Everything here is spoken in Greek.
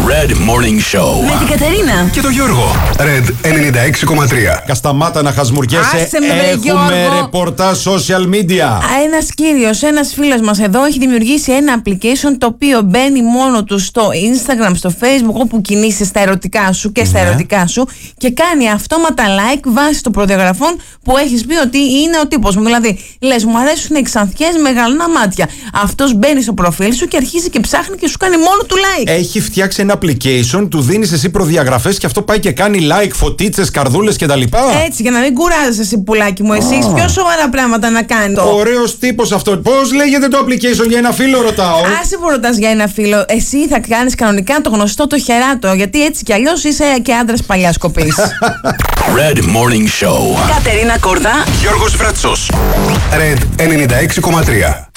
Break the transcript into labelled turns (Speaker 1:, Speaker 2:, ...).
Speaker 1: Red Morning Show.
Speaker 2: Με την Κατερίνα
Speaker 1: Και τον Γιώργο.
Speaker 3: Red 96,3.
Speaker 4: Κασταμάτα να χασμουριέσαι.
Speaker 2: Άσε με, βρε,
Speaker 4: Έχουμε
Speaker 2: Γιώργο.
Speaker 4: ρεπορτάζ social media.
Speaker 2: Ένας κύριος, ένας φίλος μας εδώ έχει δημιουργήσει ένα application το οποίο μπαίνει μόνο του στο Instagram, στο Facebook, όπου κινείσαι στα ερωτικά σου και στα ερωτικά σου και κάνει αυτόματα like βάσει των προδιαγραφών που έχεις πει ότι είναι ο τύπος μου. Δηλαδή, λες, μου αρέσουν οι ξανθιές με γαλανά μάτια. Αυτός μπαίνει στο προφίλ σου και αρχίζει και ψάχνει και σου κάνει μόνο του like.
Speaker 4: Έχει φτιάξει ένα application, του δίνεις εσύ προδιαγραφές και αυτό πάει και κάνει like, φωτίτσες, καρδούλες κτλ.
Speaker 2: Έτσι, για να μην κουράζεσαι εσύ, πουλάκι μου, εσύ έχεις πιο σοβαρά πράγματα να κάνεις.
Speaker 4: Ωραίος τύπος αυτό. Πώς λέγεται το application, για ένα φίλο ρωτάω.
Speaker 2: Άσε που ρωτάς για ένα φίλο. Εσύ θα κάνεις κανονικά το γνωστό το χεράτο, γιατί έτσι κι αλλιώς είσαι και άντρας παλιάς κοπής.
Speaker 1: Red Morning Show.
Speaker 2: Κατερίνα Κορδά.
Speaker 1: Γιώργος Βρέτσος.
Speaker 3: Red 96,3.